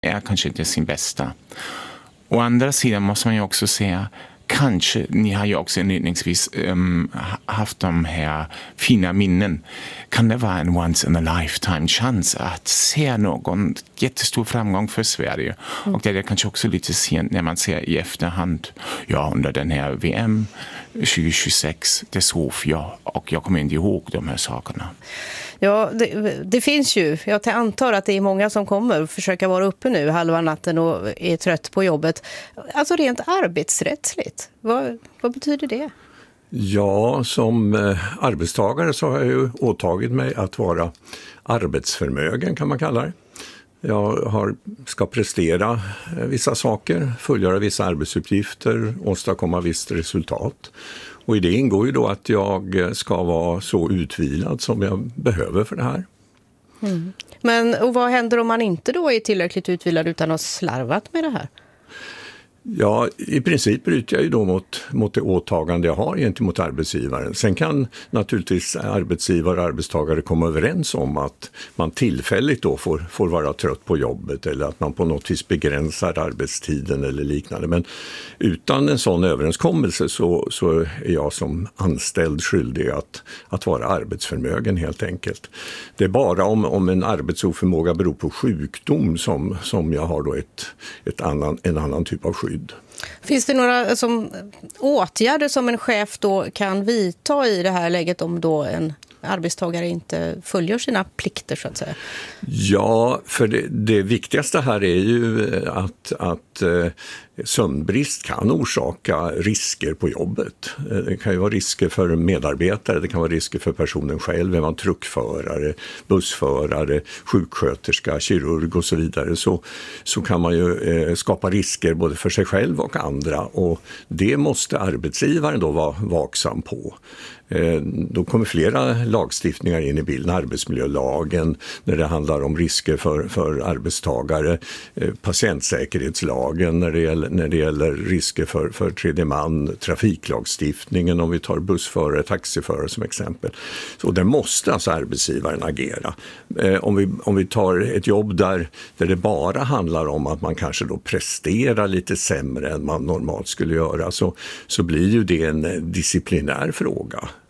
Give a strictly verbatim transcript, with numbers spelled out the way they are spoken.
är kanske inte sin bästa. Å andra sidan måste man ju också säga, kanske ni har ju också inledningsvis um, haft de här fina minnen. Kan det vara en once in a lifetime chans att se någon jättestor framgång för Sverige? Mm. Och det är kanske också lite sent när man ser i efterhand, ja, under den här V M tjugo tjugosex, det sov jag och jag kommer inte ihåg de här sakerna. Ja, det, det finns ju. Jag antar att det är många som kommer och försöka vara uppe nu halva natten och är trött på jobbet. Alltså rent arbetsrättsligt, vad, vad betyder det? Ja, som eh, arbetstagare så har jag ju åtagit mig att vara arbetsförmögen, kan man kalla det. Jag har, ska prestera eh, vissa saker, fullgöra vissa arbetsuppgifter, åstadkomma visst resultat. Och i det ingår ju då att jag ska vara så utvilad som jag behöver för det här. Mm. Men och vad händer om man inte då är tillräckligt utvilad utan har slarvat med det här? Ja, i princip bryter jag ju då mot, mot det åtagande jag har gentemot arbetsgivaren. Sen kan naturligtvis arbetsgivare och arbetstagare komma överens om att man tillfälligt då får, får vara trött på jobbet eller att man på något vis begränsar arbetstiden eller liknande. Men utan en sån överenskommelse så, så är jag som anställd skyldig att, att vara arbetsförmögen helt enkelt. Det är bara om, om en arbetsoförmåga beror på sjukdom som, som jag har då ett, ett annan, en annan typ av skydd. Finns det några som, åtgärder som en chef då kan vidta i det här läget om då en arbetstagare inte följer sina plikter så att säga? Ja, för det, det viktigaste här är ju att, att eh, sömnbrist kan orsaka risker på jobbet. Det kan ju vara risker för medarbetare, det kan vara risker för personen själv, är man truckförare, bussförare, sjuksköterska, kirurg och så vidare, så, så kan man ju eh, skapa risker både för sig själv och andra, och det måste arbetsgivaren då vara vaksam på. Då kommer flera lagstiftningar in i bilden, arbetsmiljölagen när det handlar om risker för, för arbetstagare, patientsäkerhetslagen när det gäller, när det gäller risker för, för tredje man, trafiklagstiftningen om vi tar bussförare, taxiförare som exempel. Så där måste alltså arbetsgivaren agera. Om vi, om vi tar ett jobb där, där det bara handlar om att man kanske då presterar lite sämre än man normalt skulle göra, så, så blir ju det en disciplinär fråga.